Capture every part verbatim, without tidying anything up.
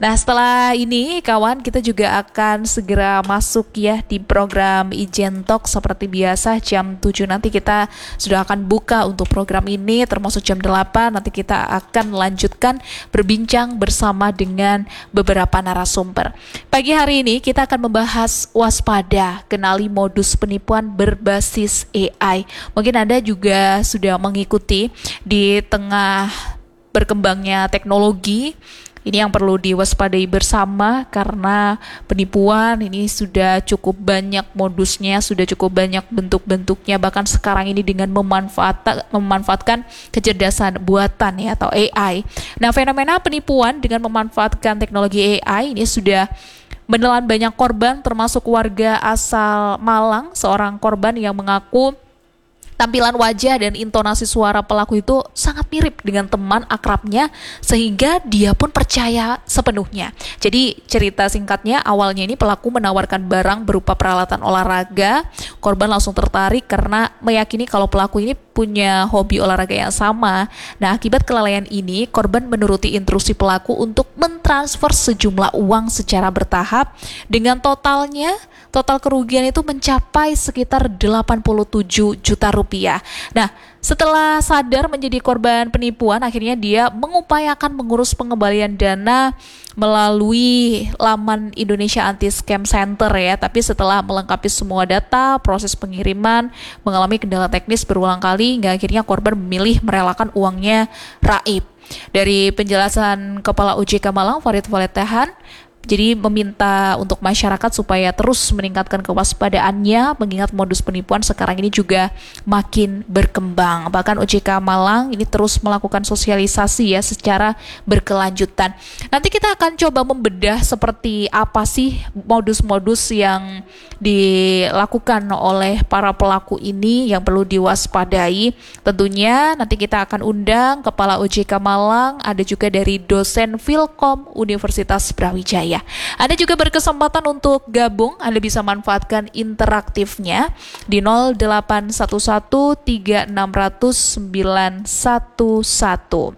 Nah, setelah ini kawan, kita juga akan segera masuk ya di program Ijen Talk seperti biasa jam tujuh nanti kita sudah akan buka untuk program ini, termasuk jam delapan nanti kita akan lanjutkan berbincang bersama dengan beberapa narasumber. Pagi hari ini kita akan membahas waspada, kenali modus penipuan berbasis A I. Mungkin Anda juga sudah mengikuti di tengah berkembangnya teknologi. Ini yang perlu diwaspadai bersama karena penipuan ini sudah cukup banyak modusnya, sudah cukup banyak bentuk-bentuknya, bahkan sekarang ini dengan memanfaat, memanfaatkan kecerdasan buatan ya atau A I. Nah, fenomena penipuan dengan memanfaatkan teknologi A I ini sudah menelan banyak korban, termasuk warga asal Malang, seorang korban yang mengaku tampilan wajah dan intonasi suara pelaku itu sangat mirip dengan teman akrabnya sehingga dia pun percaya sepenuhnya. Jadi cerita singkatnya, awalnya ini pelaku menawarkan barang berupa peralatan olahraga. Korban langsung tertarik karena meyakini kalau pelaku ini punya hobi olahraga yang sama. Nah, akibat kelalaian ini, korban menuruti instruksi pelaku untuk mentransfer sejumlah uang secara bertahap dengan totalnya total kerugian itu mencapai sekitar delapan puluh tujuh juta rupiah. Nah, setelah sadar menjadi korban penipuan, akhirnya dia mengupayakan mengurus pengembalian dana melalui laman Indonesia Anti Scam Center ya. Tapi setelah melengkapi semua data, proses pengiriman mengalami kendala teknis berulang kali, hingga akhirnya korban memilih merelakan uangnya raib. Dari penjelasan Kepala O J K Malang, Farid Valetahan, jadi meminta untuk masyarakat supaya terus meningkatkan kewaspadaannya mengingat modus penipuan sekarang ini juga makin berkembang. Bahkan O J K Malang ini terus melakukan sosialisasi ya secara berkelanjutan. Nanti kita akan coba membedah seperti apa sih modus-modus yang dilakukan oleh para pelaku ini yang perlu diwaspadai. Tentunya nanti kita akan undang Kepala O J K Malang, ada juga dari dosen Filkom Universitas Brawijaya. Anda juga berkesempatan untuk gabung, Anda bisa manfaatkan interaktifnya di nol delapan satu satu tiga enam nol nol sembilan satu satu.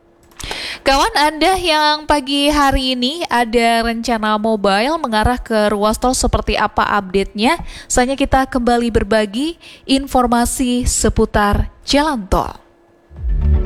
Kawan Anda yang pagi hari ini ada rencana mobile mengarah ke ruas tol, seperti apa update-nya? Saatnya kita kembali berbagi informasi seputar jalan tol.